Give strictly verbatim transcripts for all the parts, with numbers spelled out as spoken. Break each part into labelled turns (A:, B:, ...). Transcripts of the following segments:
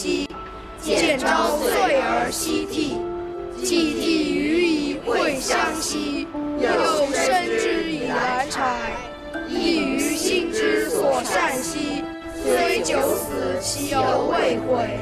A: 兮，见朝岁而夕替。既替予以桂香兮，又生之以兰柴。亦于心之所善兮，虽九死其犹未悔。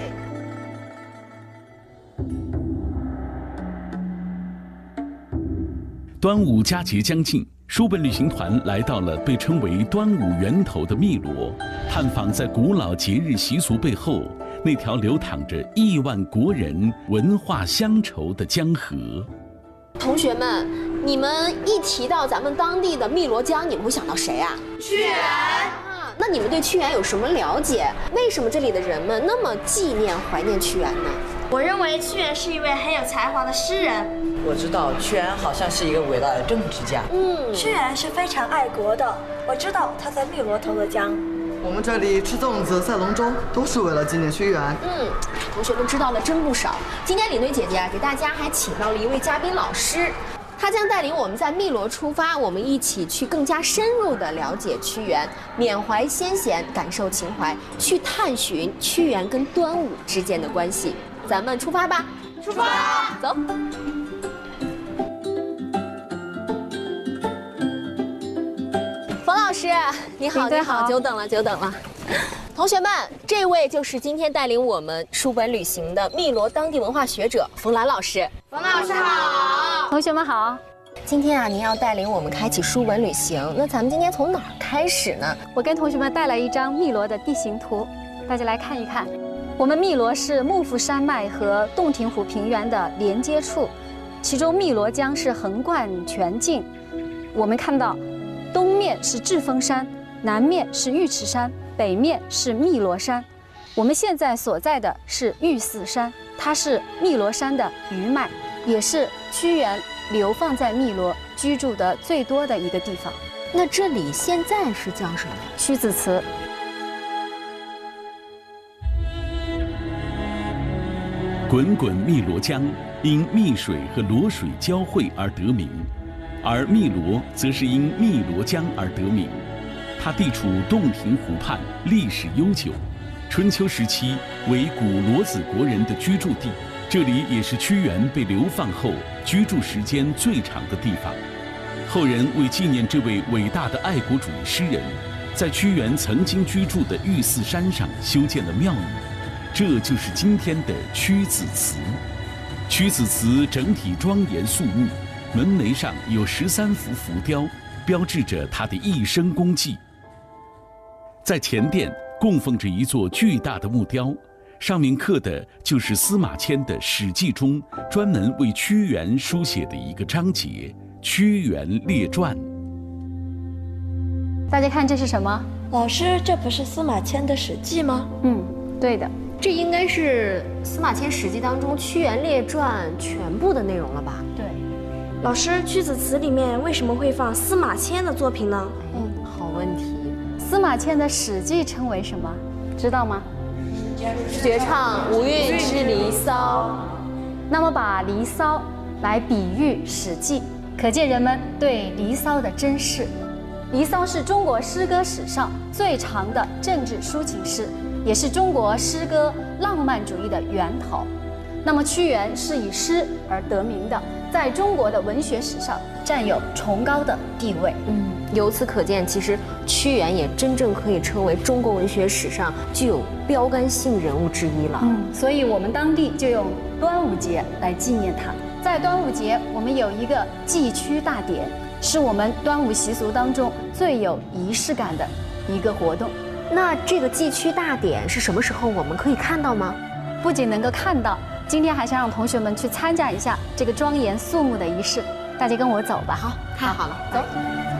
B: 端午佳节将近，书本旅行团来到了被称为端午源头的汨罗，探访在古老节日习俗背后那条流淌着亿万国人文化乡愁的江河。
C: 同学们，你们一提到咱们当地的汨罗江，你们会想到谁啊？
A: 屈原。
C: 啊，那你们对屈原有什么了解？为什么这里的人们那么纪念怀念屈原呢？
D: 我认为屈原是一位很有才华的诗人。
E: 我知道屈原好像是一个伟大的政治家。
C: 嗯，
D: 屈原是非常爱国的。我知道他在汨罗投了江。
F: 我们这里吃粽子、赛龙舟，都是为了纪念屈原。
C: 嗯，同学们知道的真不少。今天李队姐姐啊，给大家还请到了一位嘉宾老师，他将带领我们在汨罗出发，我们一起去更加深入的了解屈原，缅怀先贤，感受情怀，去探寻屈原跟端午之间的关系。咱们出发吧！
A: 出发，
C: 走。冯老师，你好，你好，久等了，久等了。同学们，这位就是今天带领我们书本旅行的汨罗当地文化学者冯兰老师。
A: 冯老师好，
G: 同学们好。
C: 今天啊，您要带领我们开启书本旅行，那咱们今天从哪儿开始呢？
G: 我跟同学们带来一张汨罗的地形图，大家来看一看。我们汨罗是幕府山脉和洞庭湖平原的连接处，其中汨罗江是横贯全境。我们看到，东面是智峰山，南面是玉池山，北面是汨罗山。我们现在所在的是玉寺山，它是汨罗山的余脉，也是屈原流放在汨罗居住的最多的一个地方。
C: 那这里现在是叫什么？
G: 屈子祠。
B: 滚滚汨罗江因汨水和罗水交汇而得名，而汨罗则是因汨罗江而得名。它地处洞庭湖畔，历史悠久，春秋时期为古罗子国人的居住地，这里也是屈原被流放后居住时间最长的地方。后人为纪念这位伟大的爱国主义诗人，在屈原曾经居住的玉寺山上修建了庙宇，这就是今天的屈子祠。屈子祠整体庄严肃穆，门楣上有十三幅浮雕，标志着他的一生功绩。在前殿供奉着一座巨大的木雕，上面刻的就是司马迁的《史记》中专门为屈原书写的一个章节《屈原列传》。
G: 大家看这是什么？
D: 老师，这不是司马迁的《史记》吗？
G: 嗯，对的。
C: 这应该是司马迁《史记》当中《屈原列传》全部的内容了吧？
G: 对。
D: 老师，屈子祠里面为什么会放司马迁的作品呢？
C: 嗯，好问题。
G: 司马迁的《史记》称为什么？知道吗？
C: 绝唱无韵之离骚。
G: 那么把《离骚》来比喻《史记》，可见人们对《离骚》的珍视。《离骚》是中国诗歌史上最长的政治抒情诗，也是中国诗歌浪漫主义的源头。那么屈原是以诗而得名的，在中国的文学史上占有崇高的地位。
C: 嗯，由此可见，其实屈原也真正可以称为中国文学史上具有标杆性人物之一了。
G: 嗯，所以我们当地就用端午节来纪念他。在端午节，我们有一个祭屈大典，是我们端午习俗当中最有仪式感的一个活动。
C: 那这个祭屈大典是什么时候我们可以看到吗？
G: 不仅能够看到，今天还想让同学们去参加一下这个庄严肃穆的仪式。大家跟我走吧。
C: 好，太好了，走。